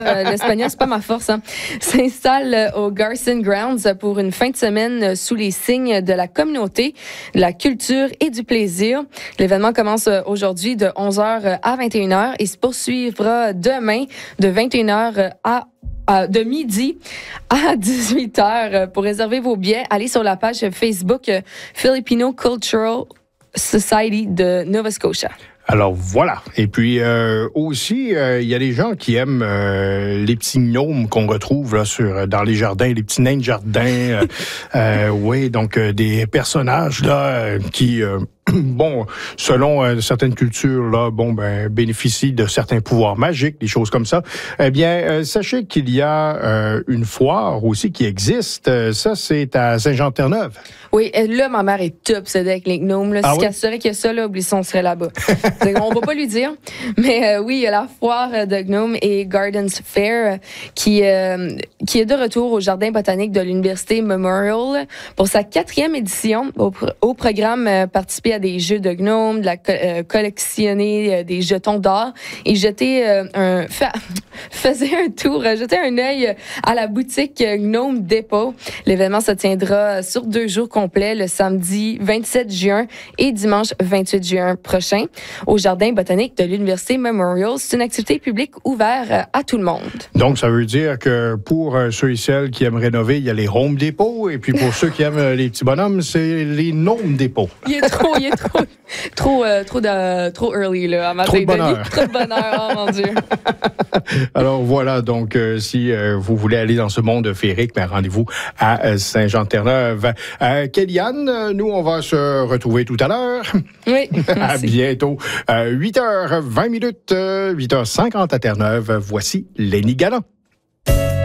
L'espagnol, c'est pas ma force. S'installe au Garson Grounds pour une fin de semaine sous les signes de la communauté, de la culture et du plaisir. L'événement commence aujourd'hui de 11h à 21h et se poursuivra demain de 21h de midi à 18h. Pour réserver vos billets, allez sur la page Facebook Filipino Cultural Society de Nova Scotia. Alors voilà. Et puis aussi, il y a des gens qui aiment les petits gnomes qu'on retrouve là, dans les jardins, les petits nains de jardin. Oui, donc des personnages là qui... bon, selon certaines cultures, là, bénéficient de certains pouvoirs magiques, des choses comme ça. Eh bien, sachez qu'il y a une foire aussi qui existe. Ça, c'est à Saint-Jean-Terre-Neuve. Oui, là, ma mère est obsédée avec les gnomes. Là. Si elle saurait qu'il y a ça, là, oublie ça, on serait là-bas. On va pas lui dire. Mais oui, il y a la foire de gnomes et Gardens Fair qui est de retour au Jardin botanique de l'Université Memorial pour sa 4e édition. Au programme, participer à des jeux de gnomes, collectionner des jetons d'or et jeter faisait un tour, jeter un œil à la boutique Gnome Depot. L'événement se tiendra sur 2 jours complets, le samedi 27 juin et dimanche 28 juin prochain au Jardin botanique de l'Université Memorial. C'est une activité publique ouverte à tout le monde. Donc, ça veut dire que pour ceux et celles qui aiment rénover, il y a les Home Depot et puis pour ceux qui aiment les petits bonhommes, c'est les Gnome Depot. Il est trop early, là, à matin. Trop de bonheur. Trop de bonheur, oh mon Dieu. Alors voilà, donc si vous voulez aller dans ce monde féerique, rendez-vous à Saint-Jean-Terre-Neuve. Kellyanne, nous, on va se retrouver tout à l'heure. Oui. À bientôt. 8h20, 8h50 à Terre-Neuve. Voici Lenny Galland.